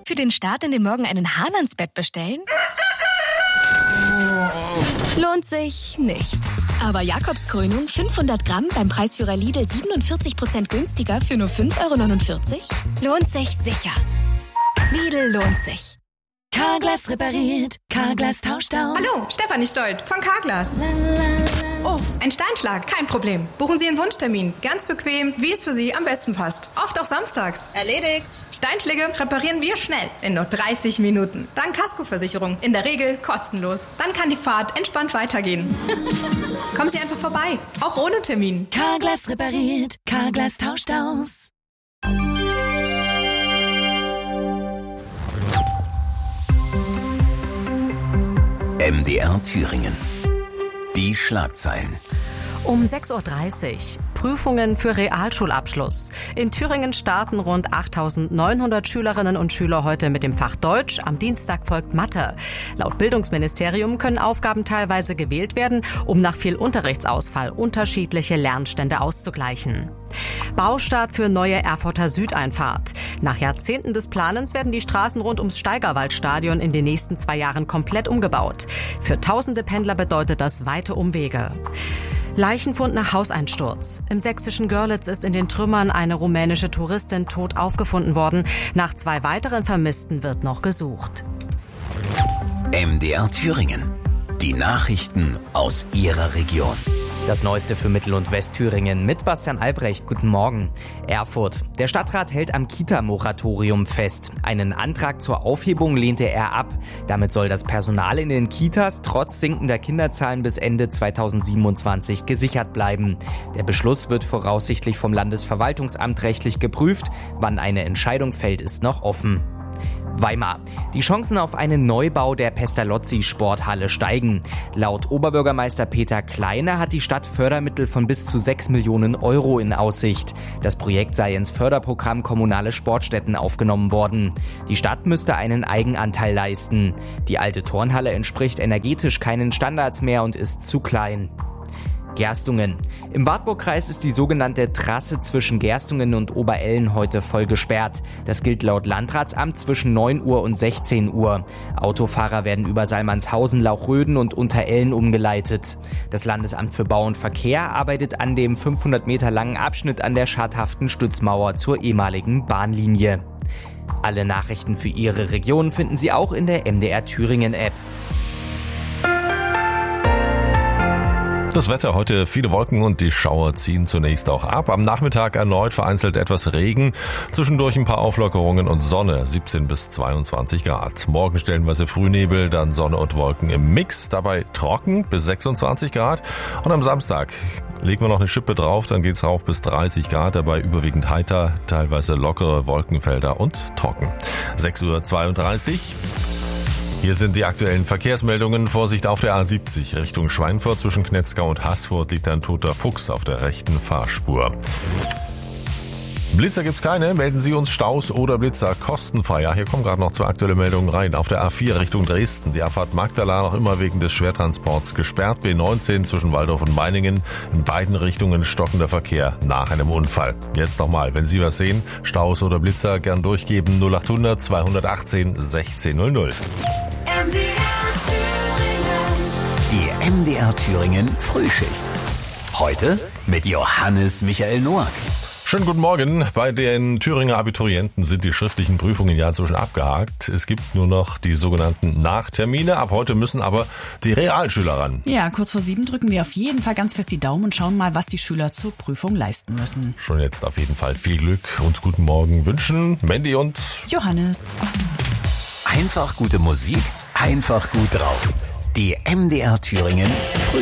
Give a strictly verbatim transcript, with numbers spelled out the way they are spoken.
Für den Start in den Morgen einen Hahn ans Bett bestellen? Lohnt sich nicht. Aber Jakobskrönung fünfhundert Gramm beim Preisführer Lidl siebenundvierzig Prozent günstiger für nur fünf Euro neunundvierzig? Lohnt sich sicher. Lidl lohnt sich. Carglass repariert, Carglass tauscht aus. Hallo, Stefanie Stolt von Carglass. Oh, ein Steinschlag, kein Problem. Buchen Sie einen Wunschtermin, ganz bequem, wie es für Sie am besten passt. Oft auch samstags. Erledigt. Steinschläge reparieren wir schnell, in nur dreißig Minuten. Dank Kaskoversicherung, in der Regel kostenlos. Dann kann die Fahrt entspannt weitergehen. Kommen Sie einfach vorbei, auch ohne Termin. Carglass repariert, Carglass tauscht aus. M D R Thüringen. Die Schlagzeilen. Um sechs Uhr dreißig. Prüfungen für Realschulabschluss. In Thüringen starten rund achttausendneunhundert Schülerinnen und Schüler heute mit dem Fach Deutsch. Am Dienstag folgt Mathe. Laut Bildungsministerium können Aufgaben teilweise gewählt werden, um nach viel Unterrichtsausfall unterschiedliche Lernstände auszugleichen. Baustart für neue Erfurter Südeinfahrt. Nach Jahrzehnten des Planens werden die Straßen rund ums Steigerwaldstadion in den nächsten zwei Jahren komplett umgebaut. Für tausende Pendler bedeutet das weite Umwege. Leichenfund nach Hauseinsturz. Im sächsischen Görlitz ist in den Trümmern eine rumänische Touristin tot aufgefunden worden. Nach zwei weiteren Vermissten wird noch gesucht. M D R Thüringen. Die Nachrichten aus Ihrer Region. Das Neueste für Mittel- und Westthüringen mit Bastian Albrecht. Guten Morgen. Erfurt. Der Stadtrat hält am Kita-Moratorium fest. Einen Antrag zur Aufhebung lehnte er ab. Damit soll das Personal in den Kitas trotz sinkender Kinderzahlen bis Ende zweitausendsiebenundzwanzig gesichert bleiben. Der Beschluss wird voraussichtlich vom Landesverwaltungsamt rechtlich geprüft. Wann eine Entscheidung fällt, ist noch offen. Weimar. Die Chancen auf einen Neubau der Pestalozzi-Sporthalle steigen. Laut Oberbürgermeister Peter Kleine hat die Stadt Fördermittel von bis zu sechs Millionen Euro in Aussicht. Das Projekt sei ins Förderprogramm Kommunale Sportstätten aufgenommen worden. Die Stadt müsste einen Eigenanteil leisten. Die alte Turnhalle entspricht energetisch keinen Standards mehr und ist zu klein. Gerstungen. Im Wartburgkreis ist die sogenannte Trasse zwischen Gerstungen und Oberellen heute voll gesperrt. Das gilt laut Landratsamt zwischen neun Uhr und sechzehn Uhr. Autofahrer werden über Salmanshausen, Lauchröden und Unterellen umgeleitet. Das Landesamt für Bau und Verkehr arbeitet an dem fünfhundert Meter langen Abschnitt an der schadhaften Stützmauer zur ehemaligen Bahnlinie. Alle Nachrichten für Ihre Region finden Sie auch in der M D R Thüringen App. Das Wetter heute, viele Wolken und die Schauer ziehen zunächst auch ab. Am Nachmittag erneut vereinzelt etwas Regen, zwischendurch ein paar Auflockerungen und Sonne, siebzehn bis zweiundzwanzig Grad. Morgen stellenweise Frühnebel, dann Sonne und Wolken im Mix, dabei trocken bis sechsundzwanzig Grad. Und am Samstag legen wir noch eine Schippe drauf, dann geht's rauf bis dreißig Grad, dabei überwiegend heiter, teilweise lockere Wolkenfelder und trocken. sechs Uhr zweiunddreißig. Hier sind die aktuellen Verkehrsmeldungen. Vorsicht auf der A siebzig Richtung Schweinfurt. Zwischen Knetzgau und Haßfurt liegt ein toter Fuchs auf der rechten Fahrspur. Blitzer gibt's keine. Melden Sie uns Staus oder Blitzer kostenfrei. Ja, hier kommen gerade noch zwei aktuelle Meldungen rein. Auf der A vier Richtung Dresden. Die Abfahrt Magdala noch immer wegen des Schwertransports gesperrt. B neunzehn zwischen Waldorf und Meiningen. In beiden Richtungen stockender Verkehr nach einem Unfall. Jetzt nochmal, wenn Sie was sehen, Staus oder Blitzer, gern durchgeben. null achthundert zweihundertachtzehn sechzehn null null. M D R Thüringen. Die M D R Thüringen Frühschicht. Heute mit Johannes Michael Noack. Schönen guten Morgen. Bei den Thüringer Abiturienten sind die schriftlichen Prüfungen ja inzwischen abgehakt. Es gibt nur noch die sogenannten Nachtermine. Ab heute müssen aber die Realschüler ran. Ja, kurz vor sieben drücken wir auf jeden Fall ganz fest die Daumen und schauen mal, was die Schüler zur Prüfung leisten müssen. Schon jetzt auf jeden Fall viel Glück und guten Morgen wünschen Mandy und Johannes. Einfach gute Musik, einfach gut drauf. Die M D R Thüringen